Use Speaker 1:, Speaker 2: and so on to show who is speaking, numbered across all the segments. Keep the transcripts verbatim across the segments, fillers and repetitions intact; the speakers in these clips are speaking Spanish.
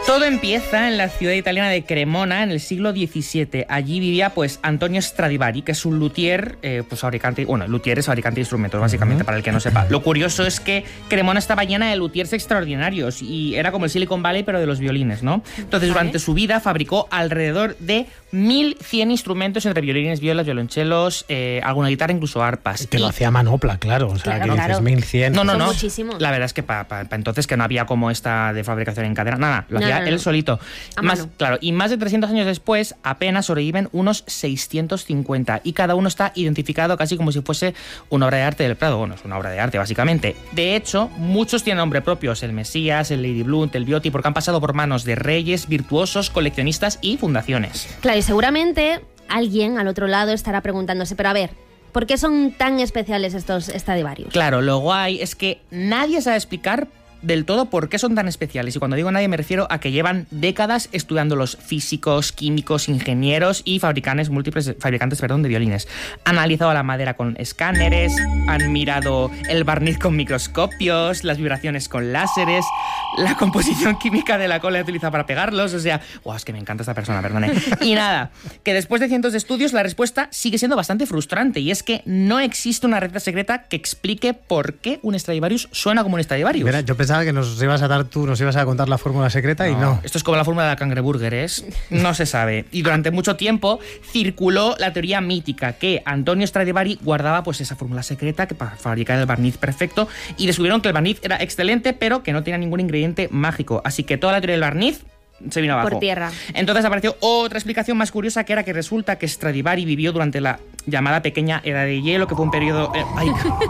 Speaker 1: Todo empieza en la ciudad italiana de Cremona en el siglo diecisiete. Allí vivía pues Antonio Stradivari, que es un luthier, eh, pues fabricante, bueno, luthier es fabricante de instrumentos, básicamente, uh-huh. para el que no sepa. Lo curioso es que Cremona estaba llena de luthiers extraordinarios y era como el Silicon Valley, pero de los violines, ¿no? Entonces, ¿vale? Durante su vida fabricó alrededor de mil cien instrumentos entre violines, violas, violonchelos, eh, alguna guitarra, incluso arpas.
Speaker 2: Que y... lo hacía a manopla, claro. O sea,
Speaker 3: claro,
Speaker 2: que
Speaker 3: claro.
Speaker 2: dices mil cien.
Speaker 1: No, no,
Speaker 3: Son
Speaker 1: no.
Speaker 3: Muchísimos.
Speaker 1: La verdad es que para pa, pa entonces que no había como esta de fabricación en cadena, nada, lo
Speaker 3: no,
Speaker 1: hacía
Speaker 3: no, no.
Speaker 1: él solito.
Speaker 3: A
Speaker 1: más,
Speaker 3: mano.
Speaker 1: Claro, y más de trescientos años después apenas sobreviven unos seiscientos cincuenta y cada uno está identificado casi como si fuese una obra de arte del Prado. Bueno, es una obra de arte, básicamente. De hecho, muchos tienen nombre propios, el Mesías, el Lady Blunt, el Viotti, porque han pasado por manos de reyes, virtuosos, coleccionistas y fundaciones.
Speaker 3: Claro, y seguramente alguien al otro lado estará preguntándose, pero a ver, ¿por qué son tan especiales estos Stradivarius?
Speaker 1: Claro, lo guay es que nadie sabe explicar del todo por qué son tan especiales. Y cuando digo nadie me refiero a que llevan décadas estudiando los físicos, químicos, ingenieros y fabricantes múltiples fabricantes, perdón, de violines. Han analizado la madera con escáneres, han mirado el barniz con microscopios, las vibraciones con láseres, la composición química de la cola utilizada para pegarlos. O sea, wow, es que me encanta esta persona, perdone. Y nada, que después de cientos de estudios la respuesta sigue siendo bastante frustrante, y es que no existe una receta secreta que explique por qué un Stradivarius suena como un Stradivarius.
Speaker 2: Mira, yo pensaba que nos ibas a dar tú, nos ibas a contar la fórmula secreta, no, y no.
Speaker 1: Esto es como la fórmula de la cangreburger, ¿es? No se sabe. Y durante mucho tiempo circuló la teoría mítica que Antonio Stradivari guardaba pues esa fórmula secreta que para fabricar el barniz perfecto, y descubrieron que el barniz era excelente, pero que no tenía ningún ingrediente mágico. Así que toda la teoría del barniz se vino abajo.
Speaker 3: Por tierra.
Speaker 1: Entonces apareció otra explicación más curiosa, que era que resulta que Stradivari vivió durante la llamada pequeña edad de hielo, que fue un periodo... Eh, ay,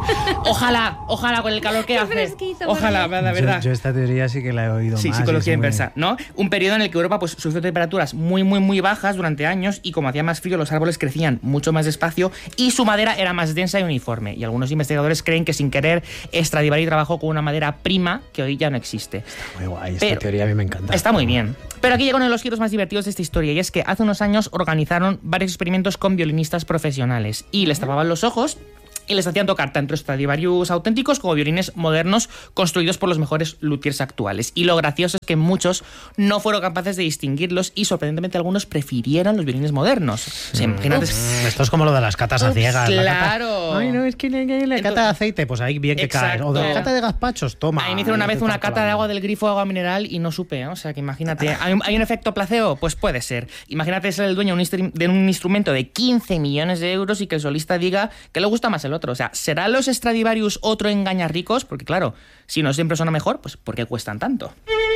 Speaker 1: ojalá, ojalá con el calor que hace. Ojalá, la verdad.
Speaker 2: Yo, yo esta teoría sí que la he oído
Speaker 1: sí,
Speaker 2: más.
Speaker 1: Sí, psicología
Speaker 2: muy...
Speaker 1: inversa, ¿no? Un periodo en el que Europa pues sufrió temperaturas muy, muy, muy bajas durante años, y como hacía más frío, los árboles crecían mucho más despacio y su madera era más densa y uniforme. Y algunos investigadores creen que sin querer Stradivari trabajó con una madera prima que hoy ya no existe.
Speaker 2: Está muy guay, esta
Speaker 1: Pero,
Speaker 2: teoría a mí me encanta.
Speaker 1: Está muy bien. Pero aquí llega uno de los giros más divertidos de esta historia, y es que hace unos años organizaron varios experimentos con violinistas profesionales y les tapaban los ojos y les hacían tocar tanto Stradivarius auténticos como violines modernos construidos por los mejores luthiers actuales. Y lo gracioso es que muchos no fueron capaces de distinguirlos, y sorprendentemente algunos prefirieron los violines modernos. O sea, imagínate.
Speaker 2: Ups. Esto es como lo de las catas a ciegas.
Speaker 1: Claro.
Speaker 2: Cata... Ay, no, es que la cata de aceite, pues ahí bien que cae. O de la cata de gazpachos, toma.
Speaker 1: Ahí me hicieron una vez una cata de agua del grifo, agua mineral, y no supe, ¿eh? O sea, que imagínate. ¿Hay un, ¿Hay un efecto placebo? Pues puede ser. Imagínate ser el dueño de un instrumento de quince millones de euros y que el solista diga que le gusta más el otro. O sea, ¿será los Stradivarius otro engañarricos? Porque claro, si no siempre suena mejor, pues ¿por qué cuestan tanto?